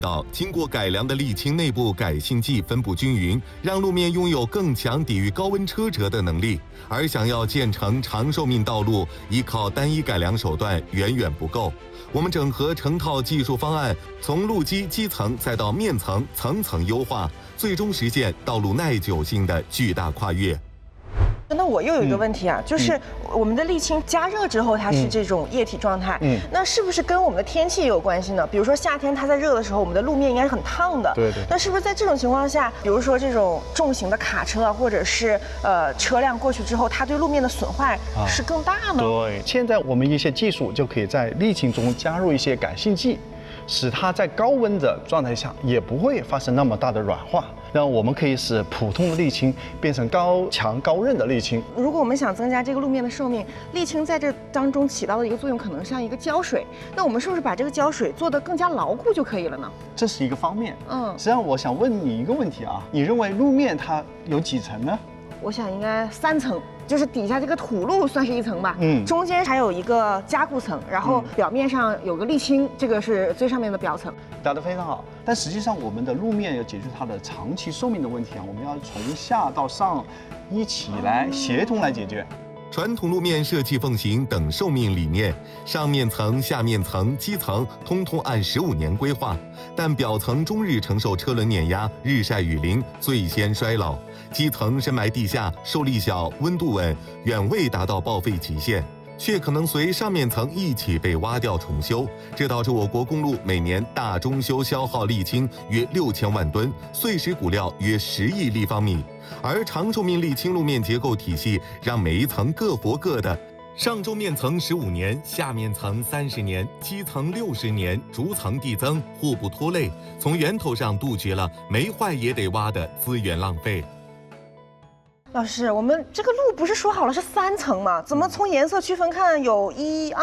经过改良的沥青内部改性剂分布均匀，让路面拥有更强抵御高温车辙的能力。而想要建成长寿命道路，依靠单一改良手段远远不够。我们整合成套技术方案，从路基基层再到面层，层层优化，最终实现道路耐久性的巨大跨越。 那我又有一个问题啊，就是我们的沥青加热之后，它是这种液体状态，那是不是跟我们的天气也有关系呢？比如说夏天它在热的时候，我们的路面应该是很烫的， 对。 那是不是在这种情况下，比如说这种重型的卡车啊，或者是车辆过去之后，它对路面的损坏是更大呢？ 对，现在我们一些技术就可以在沥青中加入一些改性剂，使它在高温的状态下也不会发生那么大的软化。那我们可以使普通的沥青变成高强高韧的沥青。 如果我们想增加这个路面的寿命，沥青在这当中起到的一个作用，可能像一个胶水。那我们是不是把这个胶水做得更加牢固就可以了呢？ 这是一个方面。实际上我想问你一个问题啊，你认为路面它有几层呢？ 我想应该3层。就是底下这个土路算是1层吧，中间还有一个加固层，然后表面上有个沥青，这个是最上面的表层。 答得非常好，但实际上我们的路面要解决它的长期寿命的问题啊，我们要从下到上一起来协同来解决。 传统路面设计奉行等寿命理念，上面层、下面层、基层通通按15年规划，但表层终日承受车轮碾压、日晒雨淋，最先衰老；基层深埋地下，受力小，温度稳，远未达到报废极限，却可能随上面层一起被挖掉重修。这导致我国公路每年大中修消耗沥青约6000万吨，碎石骨料约10亿立方米。而长寿命沥青路面结构体系让每一层各活各的，上周面层15年，下面层30年，基层60年，逐层递增，互不拖累，从源头上杜绝了没坏也得挖的资源浪费。 老师，我们这个路不是说好了是3层吗？怎么从颜色区分看有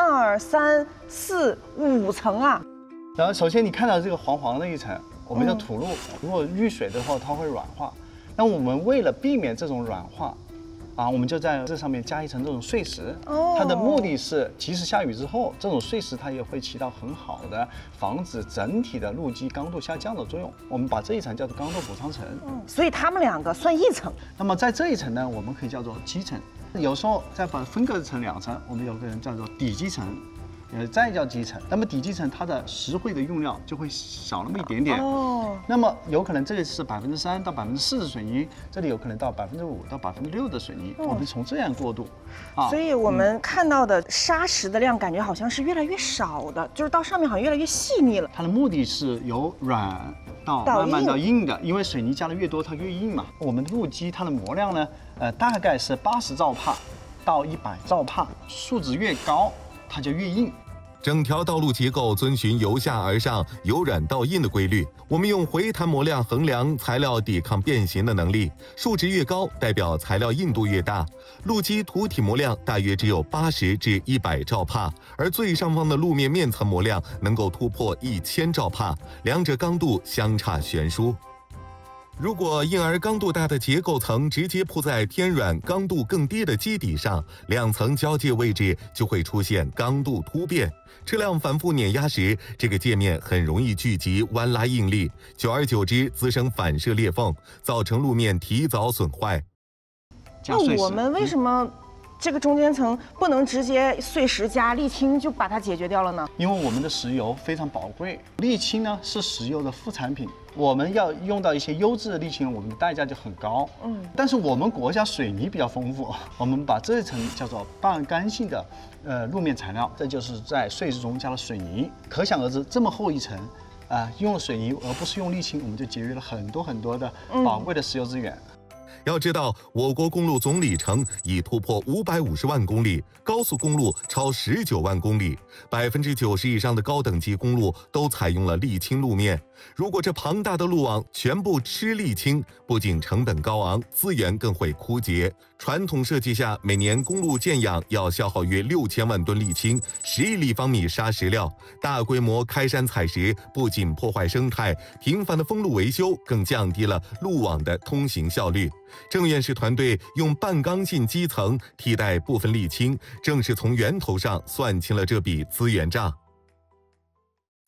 1、2、3、4、5层啊？ 然后首先你看到这个黄黄的一层，我们叫土路，如果遇水的话它会软化。那我们为了避免这种软化，我们就在这上面加一层这种碎石。它的目的是，即使下雨之后，这种碎石它也会起到很好的防止整体的路基刚度下降的作用。我们把这一层叫做刚度补偿层。 所以它们2个算1层。 那么在这一层呢，我们可以叫做基层。有时候再把分割成2层，我们有个人叫做底基层。再叫基层，那么底基层它的石灰的用料就会少那么一点点。那么有可能这里是3%到4%的水泥，这里有可能到5%到6%的水泥。我们从这样过渡， 所以我们看到的砂石的量感觉好像是越来越少的，就是到上面好像越来越细腻了。 它的目的是由软到慢慢到硬的，因为水泥加的越多它越硬嘛。我们的路基它的模量呢，大概是80兆帕到100兆帕，数值越高它就越硬。 整条道路结构遵循由下而上、由软到硬的规律。我们用回弹模量衡量材料抵抗变形的能力，数值越高，代表材料硬度越大。路基土体模量大约只有80至100兆帕，而最上方的路面面层模量能够突破1000兆帕，两者刚度相差悬殊。如果硬而刚度大的结构层直接铺在偏软、刚度更低的基底上，2层交界位置就会出现刚度突变。车辆反复碾压时，这个界面很容易聚集弯拉应力，久而久之滋生反射裂缝，造成路面提早损坏。 那我们为什么这个中间层不能直接碎石加沥青就把它解决掉了呢？ 因为我们的石油非常宝贵，沥青呢是石油的副产品，我们要用到一些优质的沥青，我们的代价就很高。但是我们国家水泥比较丰富，我们把这一层叫做半干性的路面材料，这就是在碎石中加了水泥。可想而知，这么厚一层，用了水泥而不是用沥青，我们就节约了很多的宝贵的石油资源。 要知道，我国公路总里程已突破550万公里，高速公路超19万公里，90%以上的高等级公路都采用了沥青路面。如果这庞大的路网全部吃沥青，不仅成本高昂，资源更会枯竭。传统设计下，每年公路建养要消耗约6000万吨沥青，10亿立方米砂石料。大规模开山采石不仅破坏生态，频繁的封路维修更降低了路网的通行效率。郑院士团队用半刚性基层替代部分沥青，正是从源头上算清了这笔资源账。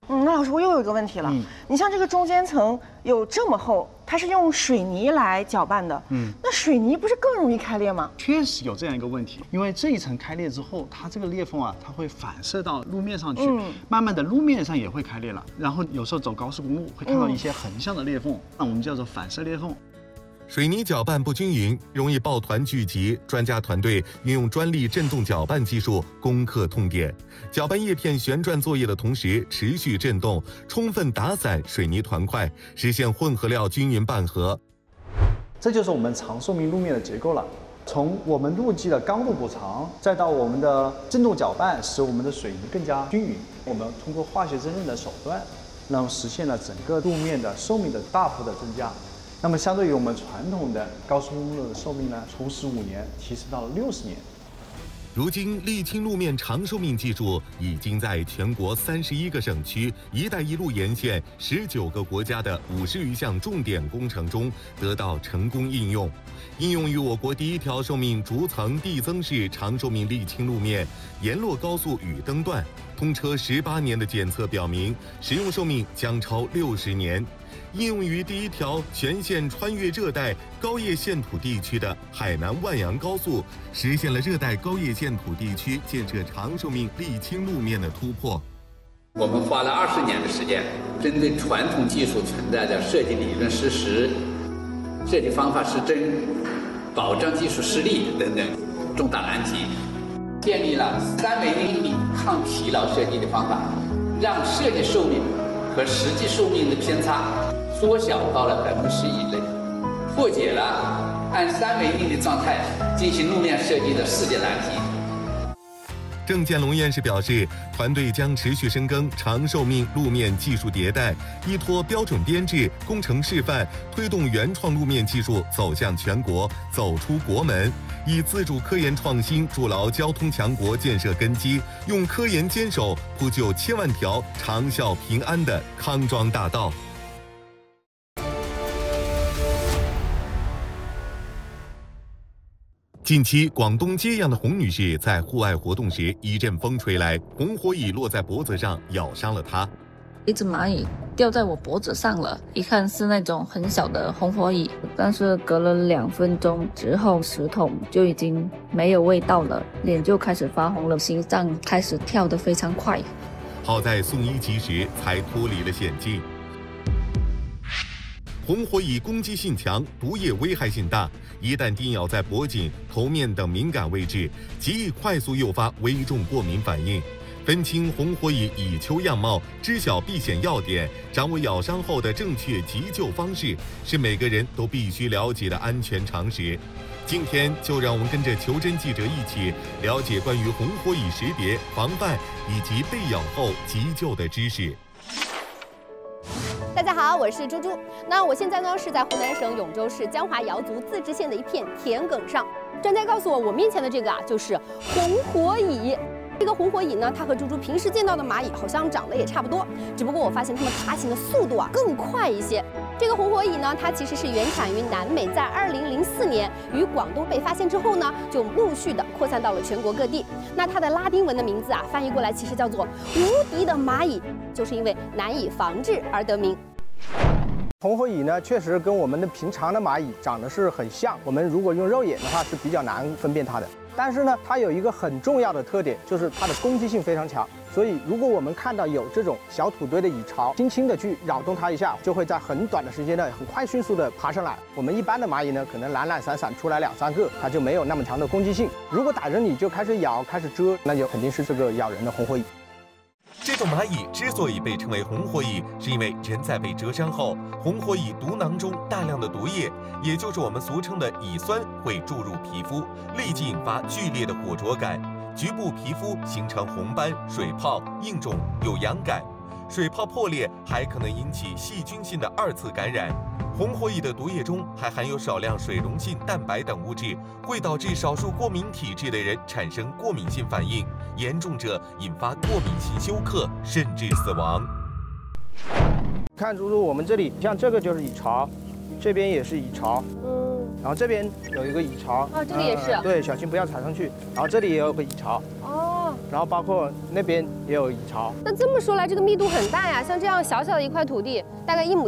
那老师，我又有一个问题了。你像这个中间层有这么厚，它是用水泥来搅拌的。那水泥不是更容易开裂吗？ 确实有这样一个问题，因为这一层开裂之后，它这个裂缝啊，它会反射到路面上去，慢慢的路面上也会开裂了。然后有时候走高速公路会看到一些横向的裂缝，那我们叫做反射裂缝。 水泥搅拌不均匀，容易抱团聚集。专家团队运用专利振动搅拌技术攻克痛点，搅拌叶片旋转作业的同时持续振动，充分打散水泥团块，实现混合料均匀拌合。 这就是我们长寿命路面的结构了。从我们路基的刚度补偿，再到我们的振动搅拌，使我们的水泥更加均匀。我们通过化学增润的手段，那么实现了整个路面的寿命的大幅的增加。那么相对于我们传统的高速公路的寿命呢，从15年提升到了60年。 如今，沥青路面长寿命技术已经在全国31个省区、“一带一路”沿线19个国家的50余项重点工程中得到成功应用。应用于我国第一条寿命逐层递增式长寿命沥青路面沿洛高速雨登段，通车18年的检测表明，使用寿命将超60年。应用于第一条全线穿越热带高叶线土地区的海南万阳高速，实现了热带高叶线土地区建设长寿命沥青路面的突破。 我们花了20年的时间，针对传统技术存在的设计理论事实、设计方法失真、保障技术实力等等重大难题，建立了3维内力抗疲劳设计的方法，让设计寿命和实际寿命的偏差缩小到了10%以内，破解了按3维定的状态进行路面设计的世界难题。 郑建龙院士表示，团队将持续深耕长寿命路面技术迭代，依托标准编制、工程示范，推动原创路面技术走向全国，走出国门，以自主科研创新筑牢交通强国建设根基，用科研坚守铺就千万条长效平安的康庄大道。近期，广东揭阳的洪女士在户外活动时，一阵风吹来，红火蚁落在脖子上，咬伤了她。 一只蚂蚁掉在我脖子上了，一看是那种很小的红火蚁，但是隔了2分钟之后，食筒就已经没有味道了，脸就开始发红了，心脏开始跳得非常快。 好在送医及时，才脱离了险境。红火蚁攻击性强，毒液危害性大，一旦叮咬在脖颈、头面等敏感位置，极易快速诱发危重过敏反应。分清红火蚁蚁丘样貌，知晓避险要点，掌握咬伤后的正确急救方式，是每个人都必须了解的安全常识。今天就让我们跟着求真记者一起了解关于红火蚁识别、防范以及被咬后急救的知识。 大家好，我是猪猪。那我现在呢是在湖南省永州市江华瑶族自治县的一片田埂上。专家告诉我，我面前的这个就是红火蚁。这个红火蚁呢，它和猪猪平时见到的蚂蚁好像长得也差不多，只不过我发现它们爬行的速度更快一些。这个红火蚁呢，它其实是原产于南美，在2004年于广东被发现之后呢，就陆续的扩散到了全国各地。那它的拉丁文的名字翻译过来其实叫做无敌的蚂蚁，就是因为难以防治而得名。 红火蚁呢，确实跟我们的平常的蚂蚁长得是很像，我们如果用肉眼的话是比较难分辨它的。但是呢，它有一个很重要的特点，就是它的攻击性非常强。所以，如果我们看到有这种小土堆的蚁巢，轻轻的去扰动它一下，就会在很短的时间内很快迅速的爬上来。我们一般的蚂蚁呢，可能懒懒散散出来2、3个，它就没有那么强的攻击性。如果逮着你就开始咬、开始蛰，那就肯定是这个咬人的红火蚁。 这种蚂蚁之所以被称为红火蚁，是因为人在被蛰伤后，红火蚁毒囊中大量的毒液，也就是我们俗称的蚁酸，会注入皮肤，立即引发剧烈的火灼感，局部皮肤形成红斑、水泡、硬肿、有痒感，水泡破裂还可能引起细菌性的2次感染。红火蚁的毒液中还含有少量水溶性蛋白等物质，会导致少数过敏体质的人产生过敏性反应，严重者引发过敏性休克，甚至死亡。 看猪猪，我们这里像这个就是蚁巢，这边也是蚁巢，然后这边有一个蚁巢， 这里也是， 对，小心不要踩上去。然后这里也有个蚁巢， 然后包括那边也有蚁巢。 那这么说来，这个密度很大呀。像这样小小的一块土地，大概1亩